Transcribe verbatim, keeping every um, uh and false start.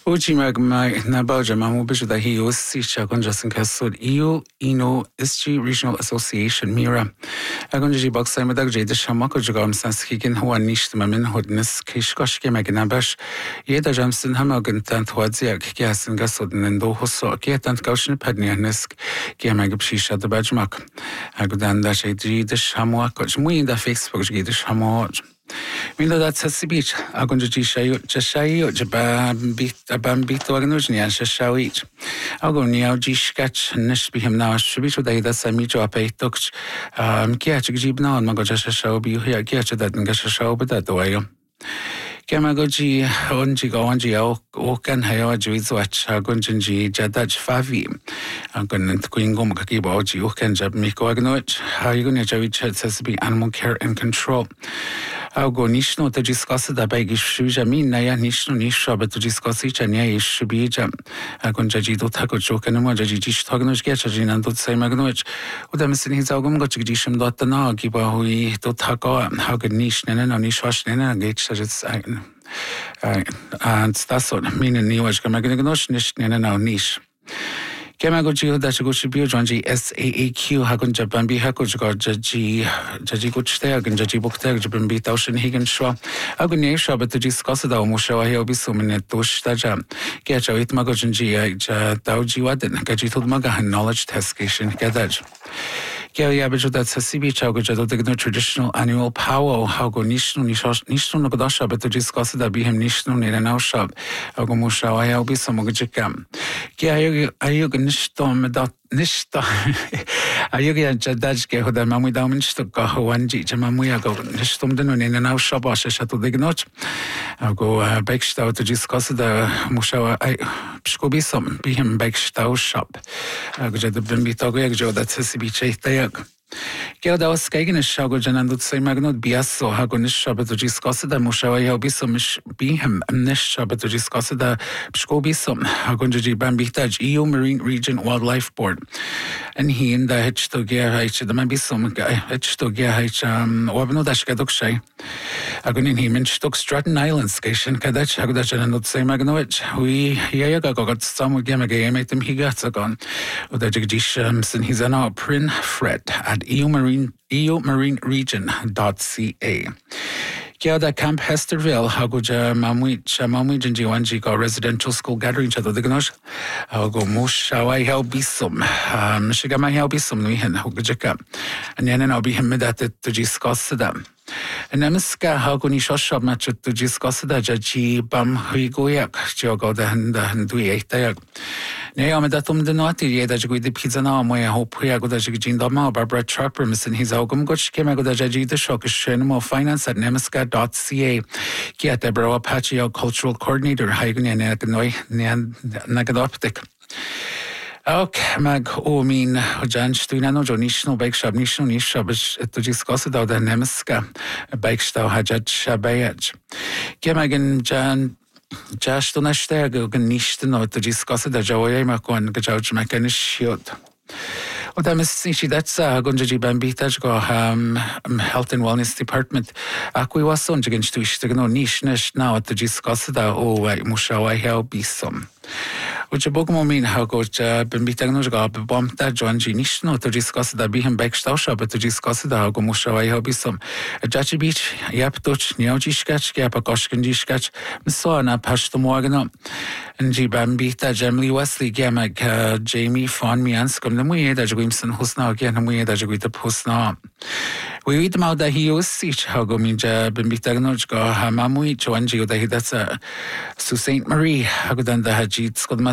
Uji mag mai na Belgium mamu bishu da hi o si cha gonja sin kasud iu ino ischi Regional Association Mira. Agonja ji box sai madag jede shamako jugam sanskigen huwa nisht mamin hodnis kishkoshke magnabash jeda jamsin hamagen tant huadzia kiasin gasud nendo hoso kietant kaushin padnianisk kiamagabshisha da bajmak. Agodan da jede shamwa koch muin da Facebook jede shamwa. Minda dat sasibich agonja ji shayu jashayu jabambit abambit wagnujnian shashawich agoniau ji sketch nishbihim na shbich da ida samijo apaytoch um kiach jibna magoja shashaw bi ya kiach da ngashaw bada doyo Kemagoji onji gawanji au okan hayo juiz watch agonji jadaj favi agon kuingom kakibo oji okan jab miko agnoch haygone jawich says be animal care and control Algo nishno to discuss da bag shuja min na ya nishno nisha but to discuss each and ya shubi jam agon jaji do tako joke no jaji jish tagnoch get jin do say magnoch udam sin his algom got jishim dot na giba hui do tako hagon nish nena no nishash nena get just and that's what meaning ni was gamagnoch nish nena no nish Kemagoji da Chigushi Jonji S A A Q Hagun Jabambi Hakuj Jaji Jaji Guchta Jaji Bukta Jabambi Taushin Higan Shwa Agunia Shaba to discuss the Musha Hiobisum Tush Taja Gacha with Magojinji Dauji Waden Gajitud Maga knowledge testation Gadaj. Gayabaju that Sasibi Chagoja the traditional annual power Hago Nishnu Nishnu Nagadasha but to discuss the Bihim Nishnu in an out shop Agomusha Hiobisum Mogajikam. Gayag Nishtom dot Nishta Ayuga Jadajke who the Mamu Daminch to Gahuanji Jamamuya go Nishtum Denu in an out shop Shatu Dignot. I'll go Bekstau to discuss the Musha Pskobisum Bihim Bekstau shop. I go to the Bimbitogo that Sasibi Chaytayag. Gelda was skagen is shagojan and would say magnot biaso hagonish shabat to discuss the Mushawa bisum behem nish shabat to discuss the Pskobisum Hagonji Bambitaj E U Marine Region Wildlife Board. And he in the hitch to gear hitch the Mabisum hitch to gear hitch um Wabno Dashkadokshay. Agonin he mentioned Stratton Island Station Kadach Hagodajan and would say magnot we Yaga got some gamma made them he got a gun. Udajisham sin his an prin Fred at E U Marine E U Marine Region dot C A. Kiada Camp Hesterville, Hagoja Mamui Chamamui Jinjiwanji go residential school gathering Chado de Gnosh. Hago Mushawai Helbisum, Michigamai Helbisum, we had Hogajaka. And then I'll be him that to discuss them. And Nemiska Hagoni Shosha match to discuss the Jaji Bam Huigoyak, Jogo the Handui Etayag. Neomedatum the Noti, Yedaj the Pizza now, my hope Yagodajin Dama, Barbara Trapper, Missin his Algum Goch, Kemagodaji, the Shock Shenmo Finance at Nemiska dot C A. Kiat Debra Apache, cultural coordinator, Hagun and Naganoi Nagadoptic. Okay, mag o min Janj Tuinano Jonishno Bake Shop Nishno Nishabish to discuss it out the Nemiska Bake Stow Hajat Shabayaj. Kemagan Jan Jash to Nashter Ganishno to discuss it the Jaway Makon Gajaj Makanishot. What I'm saying that's a Gonjaji Bambitaj go um Health and Wellness Department. Akui was on against to Ishtagno Nish Nish now to discuss the oh Mushawa help be some. Which a book mean how go Bambitagno go bomb that John G Nishno to discuss the Bihim Backstasha, but to discuss the Hago Mushawa help be some. A Jachi Beach, Yap Dutch, Nioji sketch, Yapakoshkanji sketch, Msona Pashto Morgano, and G Bambita, Jamley Wesley, Gamak, Jamie Fon Mianskum, the Muye that Wimson Husna again, and Muye that with the Pusna. We read them out that he was siege, Hago Minja, Bambitagno go Hamamui, Joanji, that that's a Saint Marie, Hagodan the Hajit,